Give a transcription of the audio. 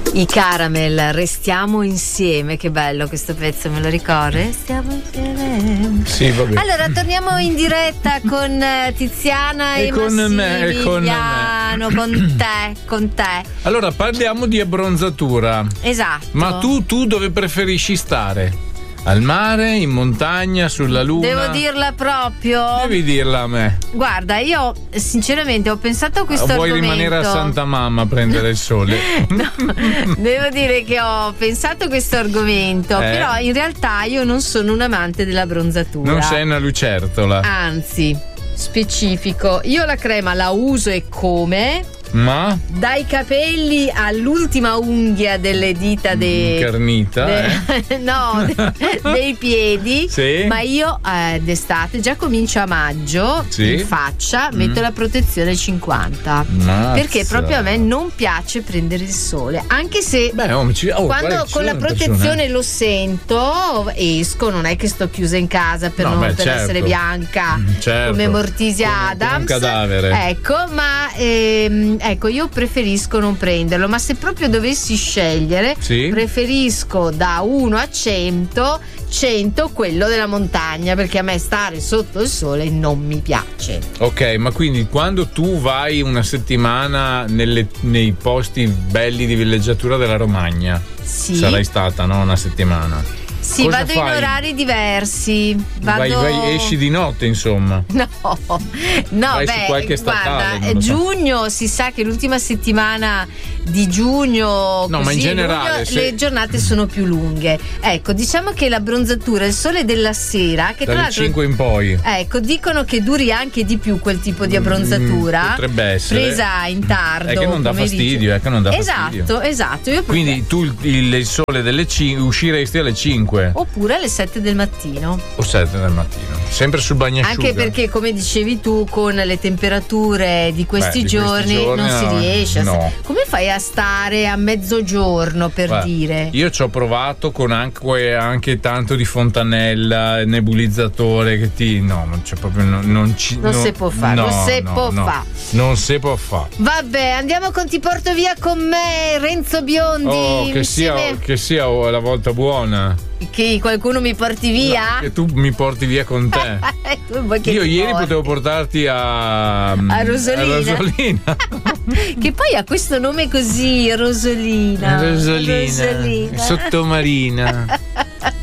I Caramel, Restiamo insieme. Che bello questo pezzo, me lo ricordi? Restiamo insieme. Sì, va bene. Allora torniamo in diretta con Tiziana e con me, con te. Allora parliamo di abbronzatura. Esatto. Ma tu dove preferisci stare? Al mare, in montagna, sulla luna? Devo dirla proprio. Devi dirla a me. Guarda, io sinceramente ho pensato a questo Vuoi argomento. rimanere a Santa Mamma a prendere il sole? No, devo dire che ho pensato a questo argomento, però in realtà io non sono un amante della bronzatura. Non sei una lucertola. Anzi, specifico. Io la crema la uso e come? Ma? Dai capelli all'ultima unghia delle dita Incarnita, dei piedi. Sì. Ma io d'estate già comincio a maggio, sì, in faccia metto la protezione 50. Mazza. Perché proprio a me non piace prendere il sole, anche se quando con la protezione lo sento, esco, non è che sto chiusa in casa per essere bianca come Mortisia Adams, un cadavere. Ecco, ma ecco, io preferisco non prenderlo, ma se proprio dovessi scegliere, preferisco da 1 a 100 quello della montagna, perché a me stare sotto il sole non mi piace. Ok, ma quindi quando tu vai una settimana nei posti belli di villeggiatura della Romagna, sarai stata, no? Una settimana. Sì, cosa vado fai? in orari diversi. Esci di notte, insomma. No, vai su qualche statale, guarda, giugno, si sa che l'ultima settimana di giugno, ma in generale le giornate sono più lunghe. Ecco, diciamo che l'abbronzatura, il sole della sera, che dalle tra l'altro 5 in poi. Ecco, dicono che duri anche di più quel tipo di abbronzatura. Potrebbe essere. Presa in tardo. È che non dà fastidio, fastidio. Esatto. Io quindi tu il sole delle 5 usciresti alle 5. Oppure alle 7 del mattino. O 7 del mattino. Sempre sul bagnasciuga. Anche perché, come dicevi tu, con le temperature di questi giorni non si riesce. Come fai a stare a mezzogiorno, per dire? Io ci ho provato con anche tanto di fontanella, nebulizzatore non c'è proprio non si può fare. Non si può fare. Vabbè, andiamo con Ti porto via con me, Renzo Biondi. Che sia la volta buona. Che qualcuno mi porti via? Che tu mi porti via con te. Io ieri potevo portarti a Rosolina. Che poi ha questo nome così, Rosolina. Sottomarina.